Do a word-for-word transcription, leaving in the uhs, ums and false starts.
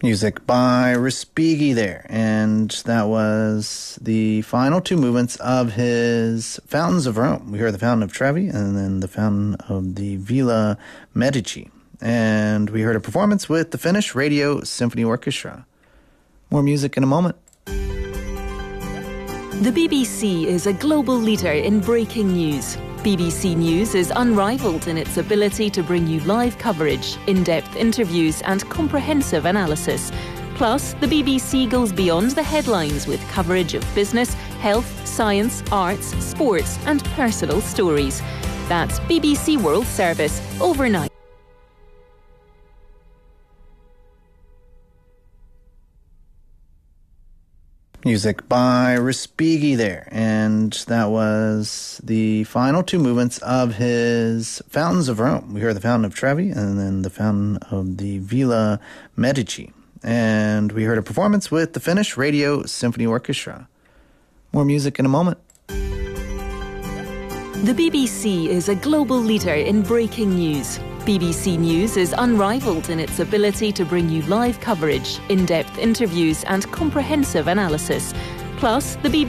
Music by Respighi there, and that was the final two movements of his Fountains of Rome. We heard the Fountain of Trevi and then the Fountain of the Villa Medici. And we heard a performance with the Finnish Radio Symphony Orchestra. More music in a moment. The B B C is a global leader in breaking news. B B C News is unrivaled in its ability to bring you live coverage, in-depth interviews and comprehensive analysis. Plus, the B B C goes beyond the headlines with coverage of business, health, science, arts, sports and personal stories. That's B B C World Service, overnight. Music by Respighi there, and that was the final two movements of his Fountains of Rome. We heard the Fountain of Trevi and then the Fountain of the Villa Medici. And we heard a performance with the Finnish Radio Symphony Orchestra. More music in a moment. The B B C is a global leader in breaking news. B B C News is unrivaled in its ability to bring you live coverage, in-depth interviews and comprehensive analysis. Plus, the B B C